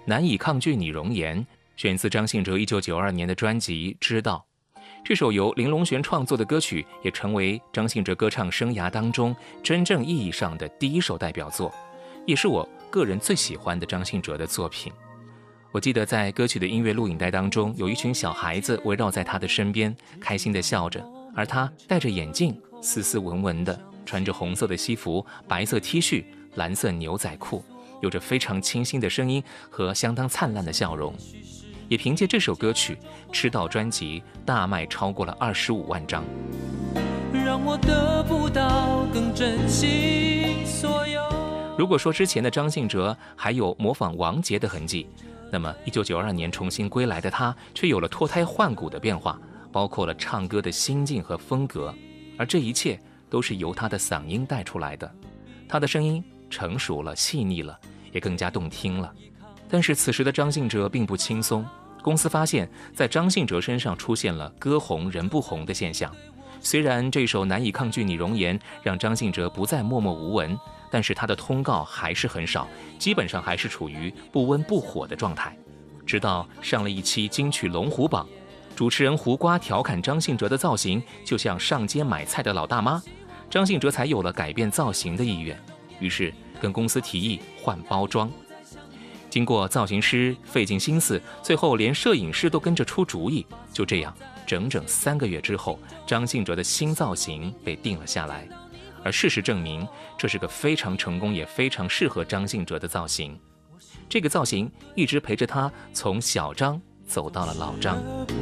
难以抗拒你容颜，选自张信哲1992年的专辑《知道》。这首由林隆璇创作的歌曲，也成为张信哲歌唱生涯当中真正意义上的第一首代表作，也是我个人最喜欢的张信哲的作品。我记得在歌曲的音乐录影带当中，有一群小孩子围绕在他的身边，开心地笑着，而他戴着眼镜，斯斯文文的，穿着红色的西服、白色 T 恤、蓝色牛仔裤，有着非常清新的声音和相当灿烂的笑容。也凭借这首歌曲，吃到专辑大卖超过了25万张。 让我得不到更珍惜所有。 如果说之前的张信哲还有模仿王杰的痕迹，那么1992年重新归来的他却有了脱胎换骨的变化，包括了唱歌的心境和风格，而这一切都是由他的嗓音带出来的。他的声音成熟了，细腻了，也更加动听了。但是此时的张信哲并不轻松，公司发现在张信哲身上出现了歌红人不红的现象。虽然这首难以抗拒你容颜让张信哲不再默默无闻，但是他的通告还是很少，基本上还是处于不温不火的状态。直到上了一期金曲龙虎榜，主持人胡瓜调侃张信哲的造型就像上街买菜的老大妈，张信哲才有了改变造型的意愿，于是跟公司提议换包装。经过造型师费尽心思，最后连摄影师都跟着出主意，就这样整整3个月之后，张信哲的新造型被定了下来。而事实证明，这是个非常成功也非常适合张信哲的造型。这个造型一直陪着他从小张走到了老张。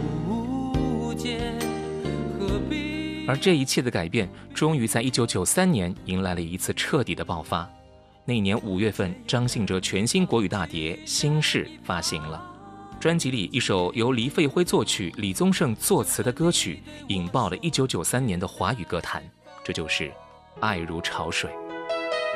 而这一切的改变，终于在1993年迎来了一次彻底的爆发。那年5月份，张信哲全新国语大碟《心事》发行了。专辑里一首由黎费辉作曲、李宗盛作词的歌曲，引爆了1993年的华语歌坛，这就是《爱如潮水》。